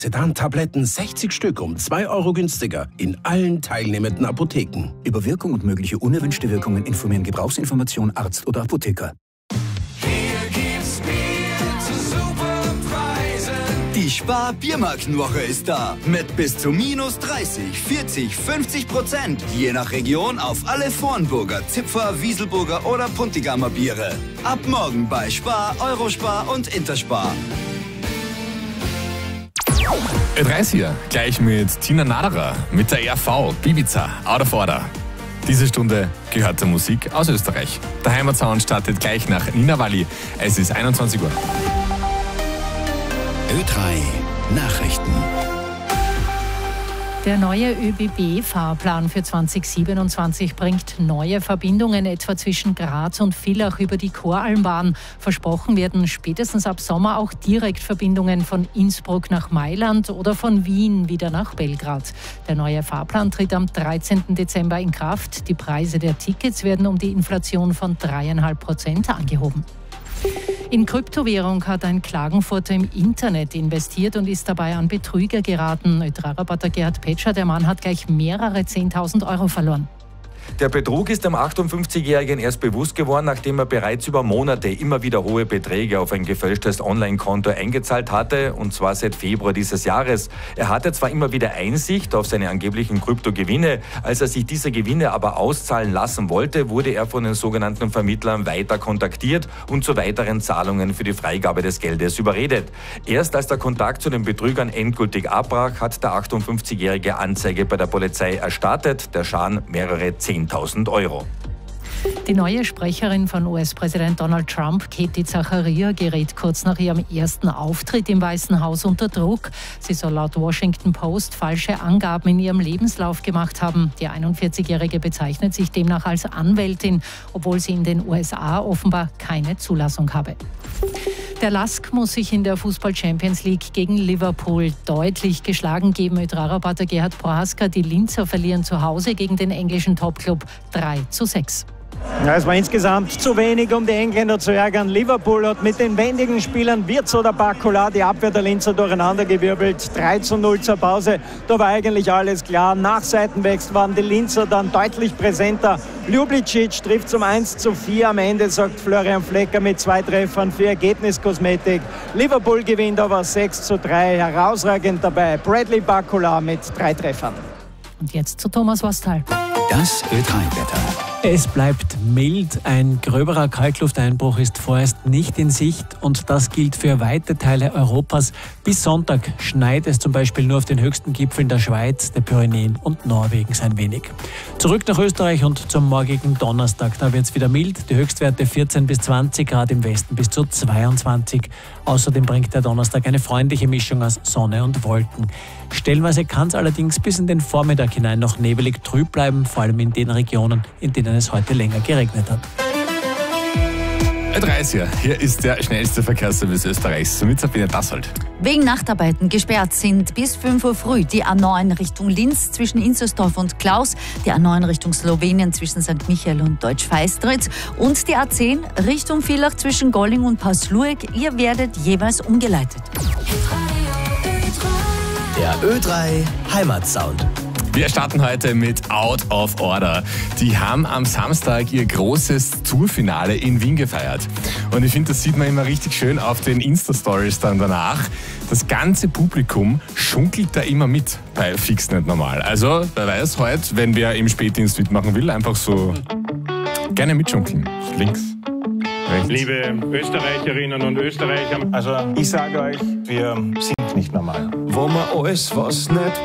Sedan-Tabletten 60 Stück um 2 € günstiger in allen teilnehmenden Apotheken. Über Wirkung und mögliche unerwünschte Wirkungen informieren Gebrauchsinformation Arzt oder Apotheker. Hier gibt's Bier zu super Preisen. Die Spar-Biermarkenwoche ist da. Mit bis zu minus 30, 40, 50%. Je nach Region auf alle Vornburger, Zipfer, Wieselburger oder Puntigamer Biere. Ab morgen bei Spar, Eurospar und Interspar. Ö3 hier, gleich mit Tina Naderer, mit der RV, Bibiza, Out of Order. Diese Stunde gehört zur Musik aus Österreich. Der Heimatsound startet gleich nach Nina Walli. Es ist 21 Uhr. Ö3 Nachrichten. Der neue ÖBB-Fahrplan für 2027 bringt neue Verbindungen etwa zwischen Graz und Villach über die Koralmbahn. Versprochen werden spätestens ab Sommer auch Direktverbindungen von Innsbruck nach Mailand oder von Wien wieder nach Belgrad. Der neue Fahrplan tritt am 13. Dezember in Kraft. Die Preise der Tickets werden um die Inflation von 3,5% angehoben. In Kryptowährung hat ein Klagenfurter im Internet investiert und ist dabei an Betrüger geraten. Ö3-Reporter Gerhard Petscher, der Mann hat gleich mehrere 10.000 € verloren. Der Betrug ist dem 58-Jährigen erst bewusst geworden, nachdem er bereits über Monate immer wieder hohe Beträge auf ein gefälschtes Online-Konto eingezahlt hatte, und zwar seit Februar dieses Jahres. Er hatte zwar immer wieder Einsicht auf seine angeblichen Kryptogewinne, als er sich diese Gewinne aber auszahlen lassen wollte, wurde er von den sogenannten Vermittlern weiter kontaktiert und zu weiteren Zahlungen für die Freigabe des Geldes überredet. Erst als der Kontakt zu den Betrügern endgültig abbrach, hat der 58-Jährige Anzeige bei der Polizei erstattet. Der Schaden mehrere 10.000 €. Die neue Sprecherin von US-Präsident Donald Trump, Katie Zachariah, gerät kurz nach ihrem ersten Auftritt im Weißen Haus unter Druck. Sie soll laut Washington Post falsche Angaben in ihrem Lebenslauf gemacht haben. Die 41-Jährige bezeichnet sich demnach als Anwältin, obwohl sie in den USA offenbar keine Zulassung habe. Der LASK muss sich in der Fußball-Champions League gegen Liverpool deutlich geschlagen geben. Ö3-Reporter Gerhard Prohaska, die Linzer verlieren zu Hause gegen den englischen Topclub 3:6. Ja, es war insgesamt zu wenig, um die Engländer zu ärgern. Liverpool hat mit den wendigen Spielern Wirtz oder Bacola die Abwehr der Linzer durcheinandergewirbelt. 3:0 zur Pause, da war eigentlich alles klar. Nach Seitenwechsel waren die Linzer dann deutlich präsenter. Ljubicic trifft zum 1:4. Am Ende sagt Florian Flecker mit 2 Treffern für Ergebniskosmetik. Liverpool gewinnt aber 6:3. Herausragend dabei Bradley Bacola mit 3 Treffern. Und jetzt zu Thomas Wastal. Das Ö3-Wetter. Es bleibt mild, ein gröberer Kaltlufteinbruch ist vorerst nicht in Sicht und das gilt für weite Teile Europas. Bis Sonntag schneit es zum Beispiel nur auf den höchsten Gipfeln der Schweiz, der Pyrenäen und Norwegens ein wenig. Zurück nach Österreich und zum morgigen Donnerstag. Da wird es wieder mild, die Höchstwerte 14 bis 20 Grad, im Westen bis zu 22. Außerdem bringt der Donnerstag eine freundliche Mischung aus Sonne und Wolken. Stellenweise kann es allerdings bis in den Vormittag hinein noch nebelig trüb bleiben, vor allem in den Regionen, in denen es heute länger geregnet hat. Ö3 hier ist der schnellste Verkehrsservice Österreichs. Mit Sabine Dassold. Wegen Nachtarbeiten gesperrt sind bis 5 Uhr früh die A9 Richtung Linz zwischen Inzersdorf und Klaus, die A9 Richtung Slowenien zwischen St. Michael und Deutsch-Feistritz und die A10 Richtung Villach zwischen Golling und Paslueck. Ihr werdet jeweils umgeleitet. Der Ö3 Heimatsound. Wir starten heute mit Out of Order. Die haben am Samstag ihr großes Tourfinale in Wien gefeiert. Und ich finde, das sieht man immer richtig schön auf den Insta-Stories dann danach. Das ganze Publikum schunkelt da immer mit bei Fix nicht normal. Also, wer weiß heute, wenn wer im Spätdienst mitmachen will, einfach so gerne mitschunkeln. Links, rechts. Liebe Österreicherinnen und Österreicher, also ich sage euch, wir sind nicht normal. Wo man alles, was nicht